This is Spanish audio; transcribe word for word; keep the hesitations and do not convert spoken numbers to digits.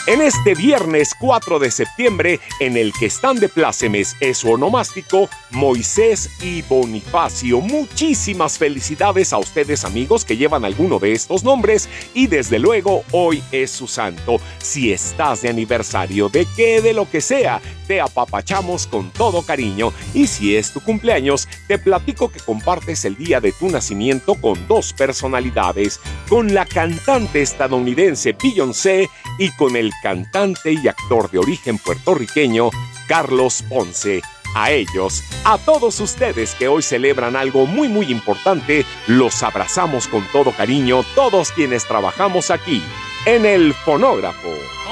En este viernes cuatro de septiembre, en el que están de plácemes es su onomástico, Moisés y Bonifacio. Muchísimas felicidades a ustedes, amigos, que llevan alguno de estos nombres, y desde luego hoy es su santo. Si estás de aniversario, de qué, de lo que sea, te apapachamos con todo cariño, y si es tu cumpleaños, te platico que compartes el día de tu nacimiento con dos personalidades, con la cantante estadounidense Beyoncé y con el cantante y actor de origen puertorriqueño Carlos Ponce. A ellos, a todos ustedes que hoy celebran algo muy muy importante, los abrazamos con todo cariño, todos quienes trabajamos aquí en el fonógrafo.